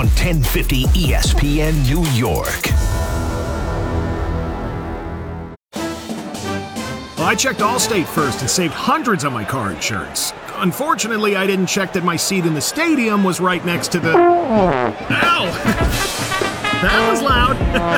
on 1050 ESPN New York. Well, I checked Allstate first and saved hundreds on my car insurance. Unfortunately, I didn't check that my seat in the stadium was right next to the... Ow! That was loud.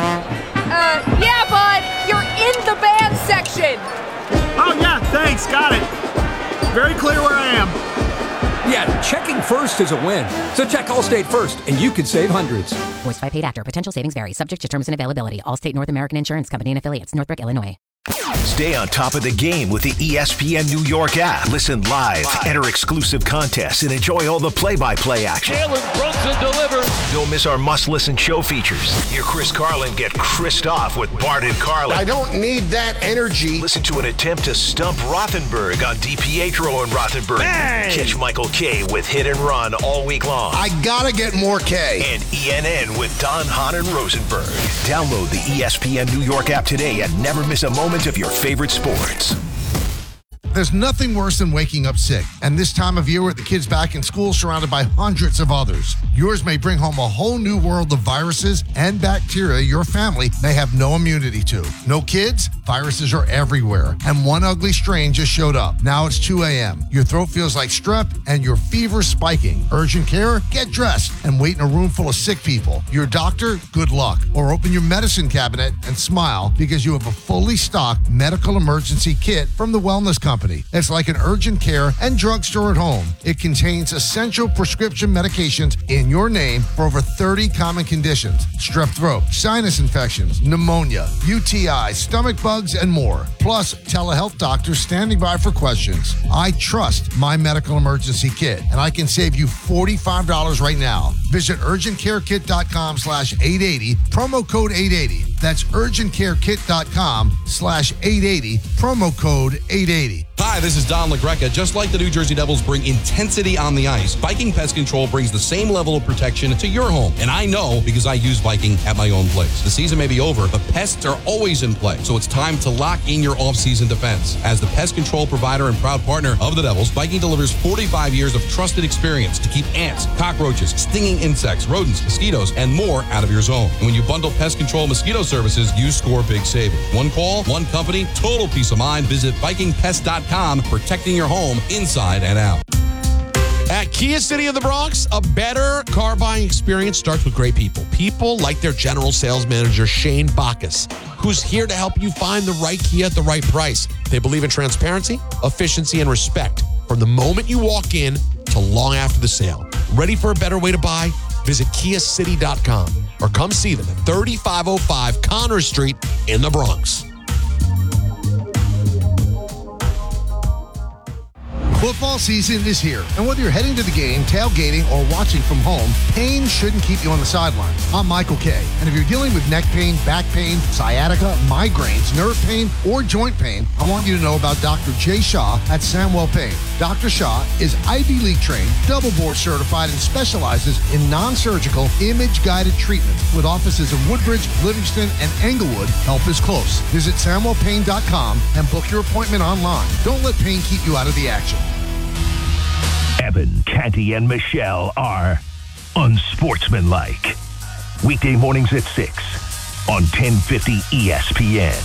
Yeah, bud, you're in the band section. Oh, yeah, thanks, got it. Very clear where I am. Yeah, checking first is a win. So check Allstate first, and you could save hundreds. Voiced by paid actor. Potential savings vary. Subject to terms and availability. Allstate North American Insurance Company and Affiliates. Northbrook, Illinois. Stay on top of the game with the ESPN New York app. Listen live, enter exclusive contests, and enjoy all the play-by-play action. Jalen Brunson delivers. Don't miss our must-listen show features. Hear Chris Carlin get Chris'd off with Bart and Carlin. I don't need that energy. Listen to an attempt to stump Rothenberg on DiPietro and Rothenberg. Bang! Catch Michael K with Hit and Run all week long. I gotta get more K. And ENN with Don Hahn and Rosenberg. Download the ESPN New York app today and never miss a moment of your favorite sports. There's nothing worse than waking up sick. And this time of year with the kids back in school surrounded by hundreds of others, yours may bring home a whole new world of viruses and bacteria your family may have no immunity to. No kids? Viruses are everywhere. And one ugly strain just showed up. Now it's 2 a.m. Your throat feels like strep and your fever's spiking. Urgent care? Get dressed and wait in a room full of sick people. Your doctor? Good luck. Or open your medicine cabinet and smile because you have a fully stocked medical emergency kit from the Wellness Company. It's like an urgent care and drugstore at home. It contains essential prescription medications in your name for over 30 common conditions: strep throat, sinus infections, pneumonia, UTI, stomach bugs, and more. Plus, telehealth doctors standing by for questions. I trust my medical emergency kit, and I can save you $45 right now. Visit urgentcarekit.com/880, promo code 880. That's urgentcarekit.com/880, promo code 880. Hi, this is Don LaGreca. Just like the New Jersey Devils bring intensity on the ice, Viking Pest Control brings the same level of protection to your home. And I know because I use Viking at my own place. The season may be over, but pests are always in play. So it's time to lock in your off-season defense. As the pest control provider and proud partner of the Devils, Viking delivers 45 years of trusted experience to keep ants, cockroaches, stinging insects, rodents, mosquitoes, and more out of your zone. And when you bundle pest control mosquito services, you score big savings. One call, one company, total peace of mind. Visit VikingPest.com, protecting your home inside and out. At Kia City of the Bronx, a better car buying experience starts with great people. People like their general sales manager, Shane Bacchus, who's here to help you find the right Kia at the right price. They believe in transparency, efficiency, and respect from the moment you walk in to long after the sale. Ready for a better way to buy? Visit KiaCity.com or come see them at 3505 Conner Street in the Bronx. Football season is here, and whether you're heading to the game, tailgating, or watching from home, pain shouldn't keep you on the sidelines. I'm Michael Kay, and if you're dealing with neck pain, back pain, sciatica, migraines, nerve pain, or joint pain, I want you to know about Dr. Jay Shaw at Samwell Pain. Dr. Shaw is Ivy League trained, double board certified, and specializes in non-surgical, image-guided treatment with offices in Woodbridge, Livingston, and Englewood. Help is close. Visit SamwellPain.com and book your appointment online. Don't let pain keep you out of the action. Evan, Canty, and Michelle are unsportsmanlike. Weekday mornings at 6 on 1050 ESPN.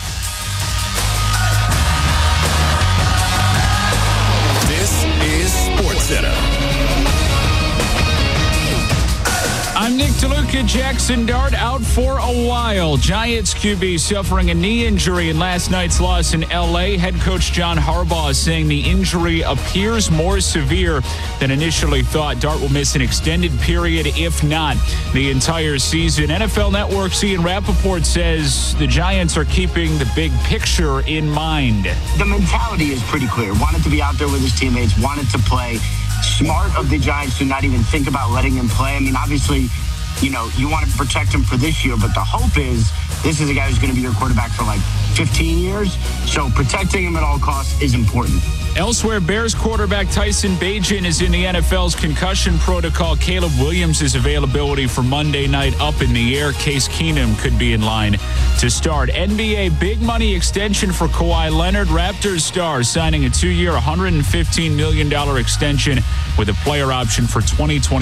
This is SportsCenter. I'm Nick DeLuca. Jackson Dart out for a while. Giants QB suffering a knee injury in last night's loss in L.A. Head coach John Harbaugh saying the injury appears more severe than initially thought. Dart will miss an extended period, if not the entire season. NFL Network's Ian Rappaport says the Giants are keeping the big picture in mind. The mentality is pretty clear. Wanted to be out there with his teammates, wanted to play. Smart of the Giants to not even think about letting him play. I mean, obviously, you want to protect him for this year, but the hope is this is a guy who's going to be your quarterback for like 15 years. So protecting him at all costs is important. Elsewhere, Bears quarterback Tyson Bagent is in the NFL's concussion protocol. Caleb Williams' availability for Monday night up in the air. Case Keenum could be in line to start. NBA big money extension for Kawhi Leonard. Raptors star signing a 2-year, $115 million extension with a player option for 2020.